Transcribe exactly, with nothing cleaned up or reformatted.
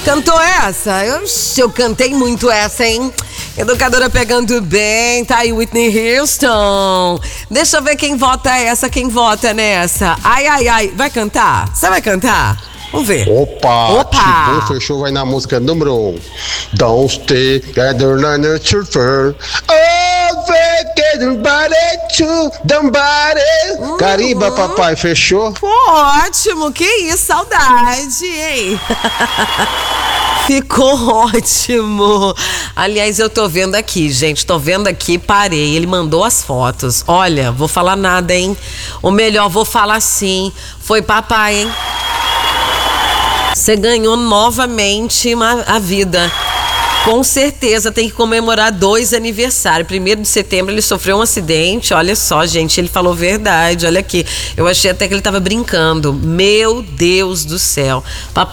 Cantou essa? Eu, eu cantei muito essa, hein? Educadora pegando bem, tá aí Whitney Houston. Deixa eu ver quem vota essa, quem vota nessa. Ai, ai, ai. Vai cantar? Você vai cantar? Vamos ver. Opa! Opa! Tipo, fechou, vai na música número um. Don't stay together, not surfer. Oh, vacation, body to somebody. Uhum. Carimba, papai, fechou? Pô, ótimo, que isso, saudade, hein? Ficou ótimo. Aliás, eu tô vendo aqui, gente, tô vendo aqui, parei, ele mandou as fotos. Olha, vou falar nada, hein? Ou melhor, vou falar sim, foi papai, hein? Você ganhou novamente uma, a vida. Com certeza tem que comemorar dois aniversários. Primeiro de setembro ele sofreu um acidente. Olha só, gente, ele falou verdade. Olha aqui, eu achei até que ele tava brincando. Meu Deus do céu. Papai